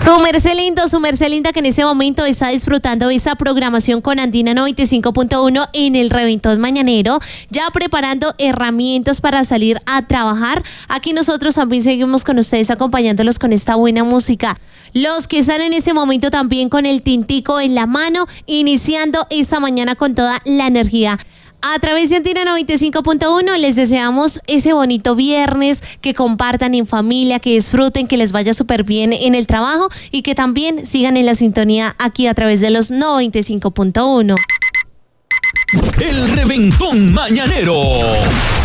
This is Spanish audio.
Su merced linda que en ese momento está disfrutando esa programación con Andina 95.1 en el Reventón Mañanero, ya preparando herramientas para salir a trabajar. Aquí nosotros también seguimos con ustedes acompañándolos con esta buena música. Los que están en ese momento también con el tintico en la mano, iniciando esta mañana con toda la energía. A través de Andina 95.1 les deseamos ese bonito viernes, que compartan en familia, que disfruten, que les vaya súper bien en el trabajo y que también sigan en la sintonía aquí a través de los 95.1. El Reventón Mañanero.